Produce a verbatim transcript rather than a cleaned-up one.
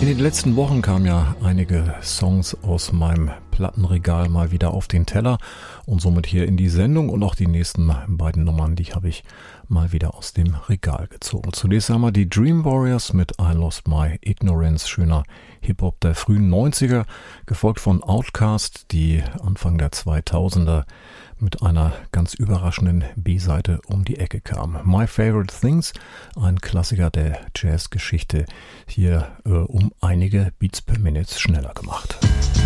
In den letzten Wochen kamen ja einige Songs aus meinem Plattenregal mal wieder auf den Teller und somit hier in die Sendung, und auch die nächsten beiden Nummern, die habe ich mal wieder aus dem Regal gezogen. Zunächst einmal die Dream Warriors mit I Lost My Ignorance, schöner Hip-Hop der frühen neunziger, gefolgt von Outkast, die Anfang der zweitausender mit einer ganz überraschenden B-Seite um die Ecke kam. My Favorite Things, ein Klassiker der Jazzgeschichte, hier äh, um einige Beats per Minute schneller gemacht.